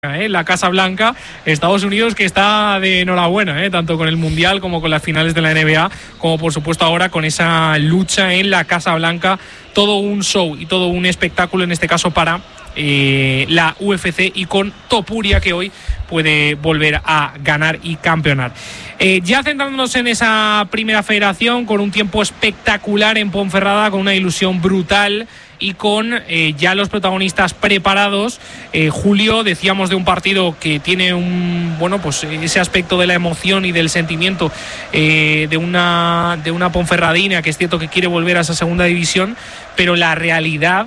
La Casa Blanca, Estados Unidos, que está de enhorabuena, tanto con el Mundial como con las finales de la NBA, como por supuesto ahora con esa lucha en la Casa Blanca. Todo un show y todo un espectáculo, en este caso para la UFC, y con Topuria, que hoy puede volver a ganar y campeonar. Ya centrándonos en esa primera federación, con un tiempo espectacular en Ponferrada, con una ilusión brutal y con ya los protagonistas preparados. Julio, decíamos de un partido que tiene ese aspecto de la emoción y del sentimiento de una Ponferradina, que es cierto que quiere volver a esa segunda división, pero la realidad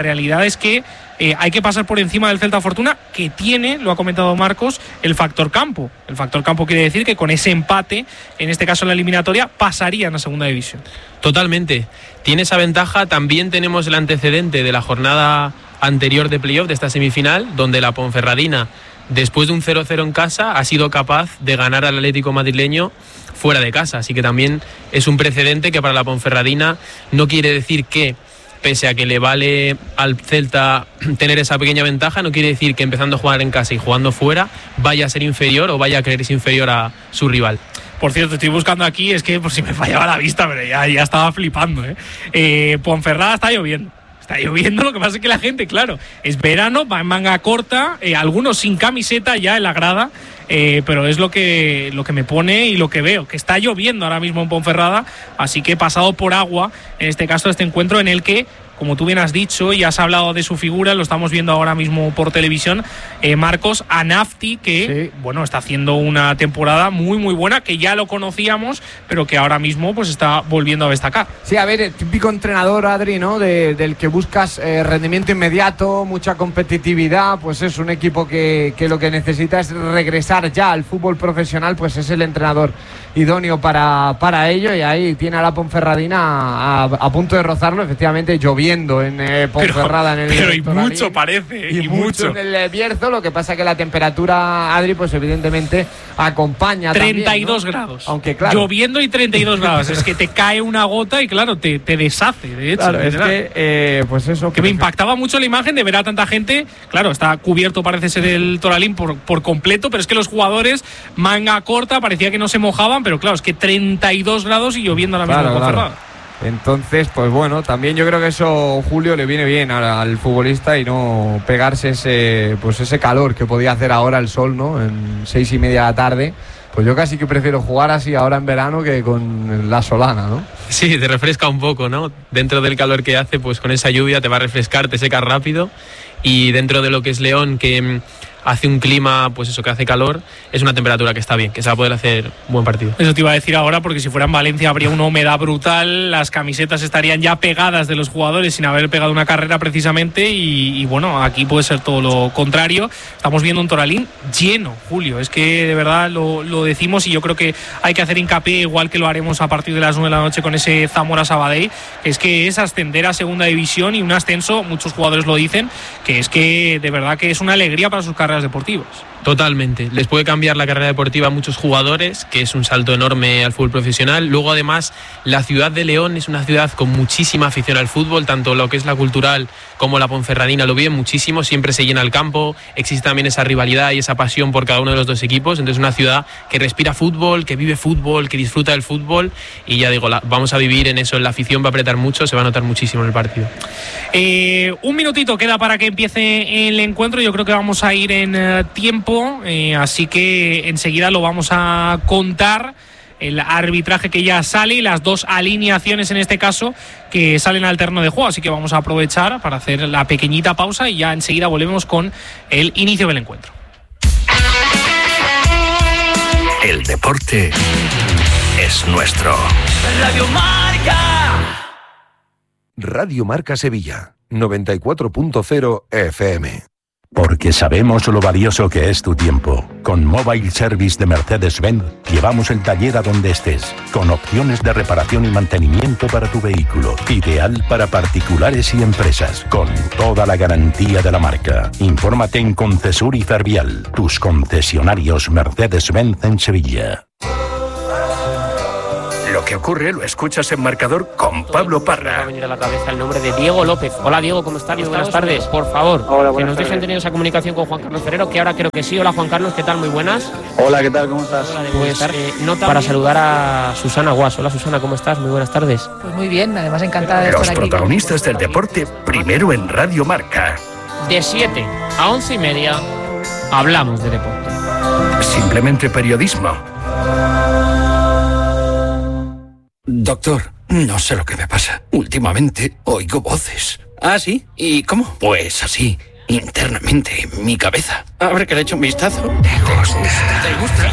es que hay que pasar por encima del Celta Fortuna, que tiene, lo ha comentado Marcos, el factor campo. El factor campo quiere decir que con ese empate, en este caso en la eliminatoria, pasarían a segunda división. Totalmente. Tiene esa ventaja. También tenemos el antecedente de la jornada anterior de playoff, de esta semifinal, donde la Ponferradina, después de un 0-0 en casa, ha sido capaz de ganar al Atlético madrileño fuera de casa. Así que también es un precedente que para la Ponferradina no quiere decir que, pese a que le vale al Celta tener esa pequeña ventaja, no quiere decir que empezando a jugar en casa y jugando fuera vaya a ser inferior o vaya a creerse inferior a su rival. Por cierto, estoy buscando aquí, es que por si me fallaba la vista, pero ya estaba flipando. Ponferrada está lloviendo. Está lloviendo, lo que pasa es que la gente, claro, es verano, va en manga corta, algunos sin camiseta ya en la grada, pero es lo que me pone y lo que veo, que está lloviendo ahora mismo en Ponferrada, así que he pasado por agua, en este caso, este encuentro en el que, como tú bien has dicho y has hablado de su figura, lo estamos viendo ahora mismo por televisión, Marcos, a Nafti, que sí, está haciendo una temporada muy muy buena, que ya lo conocíamos, pero que ahora mismo pues está volviendo a destacar. Sí, a ver, el típico entrenador, Adri, ¿no? Del que buscas rendimiento inmediato, mucha competitividad, pues es un equipo que lo que necesita es regresar ya al fútbol profesional, pues es el entrenador idóneo para ello, y ahí tiene a la Ponferradina a punto de rozarlo, efectivamente lloviendo en Ponferrada, pero y mucho parece, y mucho en el Bierzo. Lo que pasa que la temperatura, Adri, pues evidentemente acompaña 32 también, ¿no? Grados, aunque claro, lloviendo y 32 grados, es que te cae una gota y claro, te deshace, de hecho. Claro, es que pues eso, que me impactaba mucho la imagen de ver a tanta gente. Claro, está cubierto, parece ser, el Toralín por completo, pero es que los jugadores, manga corta, parecía que no se mojaban, pero claro, es que 32 grados y lloviendo ahora mismo en Ponferrada. Claro. Entonces, pues bueno, también yo creo que eso, Julio, le viene bien al futbolista, y no pegarse ese calor que podía hacer ahora el sol, ¿no? En 6:30 de la tarde. Pues yo casi que prefiero jugar así ahora en verano que con la solana, ¿no? Sí, te refresca un poco, ¿no? Dentro del calor que hace, pues con esa lluvia te va a refrescar, te seca rápido. Y dentro de lo que es León, que hace un clima, pues eso, que hace calor, es una temperatura que está bien, que se va a poder hacer un buen partido. Eso te iba a decir ahora, porque si fuera en Valencia habría una humedad brutal, las camisetas estarían ya pegadas de los jugadores sin haber pegado una carrera precisamente, y bueno, aquí puede ser todo lo contrario. Estamos viendo un Toralín lleno, Julio, es que de verdad lo decimos, y yo creo que hay que hacer hincapié, igual que lo haremos a partir de las 9 de la noche con ese Zamora Sabadell, que es ascender a segunda división, y un ascenso, muchos jugadores lo dicen, que es que de verdad que es una alegría para sus carreras deportivas. Totalmente, les puede cambiar la carrera deportiva a muchos jugadores, que es un salto enorme al fútbol profesional. Luego, además, la ciudad de León es una ciudad con muchísima afición al fútbol, tanto lo que es la cultural como la Ponferradina lo viven muchísimo, siempre se llena el campo, existe también esa rivalidad y esa pasión por cada uno de los dos equipos. Entonces, una ciudad que respira fútbol, que vive fútbol, que disfruta del fútbol, y ya digo, vamos a vivir en eso, en la afición va a apretar mucho, se va a notar muchísimo en el partido. Un minutito queda para que empiece el encuentro, yo creo que vamos a ir en tiempo. Así que enseguida lo vamos a contar, el arbitraje que ya sale y las dos alineaciones, en este caso, que salen al terreno de juego. Así que vamos a aprovechar para hacer la pequeñita pausa y ya enseguida volvemos con el inicio del encuentro. El deporte es nuestro. Radio Marca. Radio Marca Sevilla, 94.0 FM. Porque sabemos lo valioso que es tu tiempo. Con Mobile Service de Mercedes-Benz llevamos el taller a donde estés, con opciones de reparación y mantenimiento para tu vehículo. Ideal para particulares y empresas, con toda la garantía de la marca. Infórmate en Concesur y Fervial, tus concesionarios Mercedes-Benz en Sevilla. Lo que ocurre lo escuchas en Marcador con Pablo Parra. Me va a venir a la cabeza el nombre de Diego López. Hola Diego, ¿cómo estás? Muy buenas tardes. Por favor, que nos dejen tener esa comunicación con Juan Carlos Ferrero, que ahora creo que sí. Hola Juan Carlos, ¿qué tal? Muy buenas. Hola, ¿qué tal? ¿Cómo estás? Pues nota para saludar a Susana Guas. Hola Susana, ¿cómo estás? Muy buenas tardes. Pues muy bien, además encantada de estar Los aquí. protagonistas del deporte, primero en Radio Marca. De 7 a 11:30 hablamos de deporte. Simplemente periodismo. Doctor, no sé lo que me pasa. Últimamente oigo voces. ¿Ah, sí? ¿Y cómo? Pues así, internamente, en mi cabeza. A ver, que le echo un vistazo. ¿Te gusta?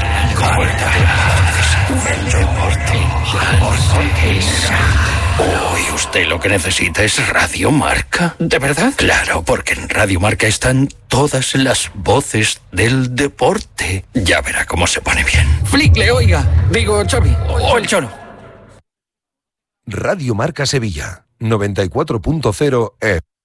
Hoy usted lo que necesita es Radio Marca. ¿De verdad? Claro, porque en Radio Marca están todas las voces del deporte. Ya verá cómo se pone bien. Flickle, oiga. Digo, Xavi. O el Cholo. Radio Marca Sevilla, 94.0 F.